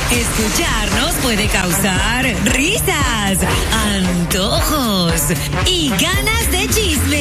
Escucharnos puede causar risas, antojos y ganas de chisme